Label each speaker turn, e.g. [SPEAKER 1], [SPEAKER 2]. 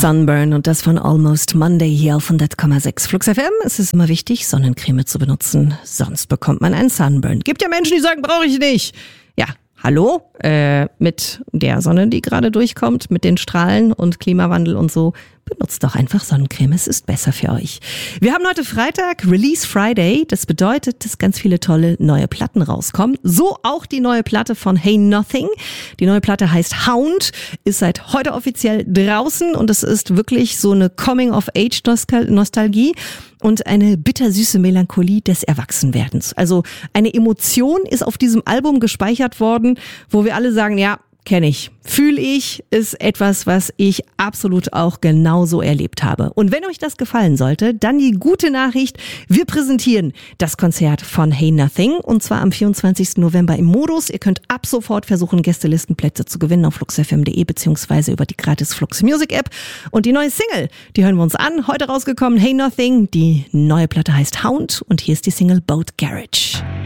[SPEAKER 1] Sunburn und das von Almost Monday hier auf 100,6 Flux FM. Es ist immer wichtig, Sonnencreme zu benutzen, sonst bekommt man einen Sunburn. Gibt ja Menschen, die sagen, brauche ich nicht. Ja, hallo? Mit der Sonne, die gerade durchkommt, mit den Strahlen und Klimawandel und so, benutzt doch einfach Sonnencreme, es ist besser für euch. Wir haben heute Freitag, Release Friday. Das bedeutet, dass ganz viele tolle neue Platten rauskommen. So auch die neue Platte von Hey Nothing. Die neue Platte heißt Hound, ist seit heute offiziell draußen und es ist wirklich so eine Coming-of-Age-Nostalgie und eine bittersüße Melancholie des Erwachsenwerdens. Also eine Emotion ist auf diesem Album gespeichert worden, wo wir alle sagen, ja, kenne ich, fühle ich, ist etwas, was ich absolut auch genauso erlebt habe. Und wenn euch das gefallen sollte, dann die gute Nachricht, wir präsentieren das Konzert von Hey Nothing und zwar am 24. November im Modus. Ihr könnt ab sofort versuchen, Gästelistenplätze zu gewinnen auf fluxfm.de beziehungsweise über die gratis Flux Music App. Und die neue Single, die hören wir uns an, heute rausgekommen, Hey Nothing. Die neue Platte heißt Hound und hier ist die Single Boat Garage.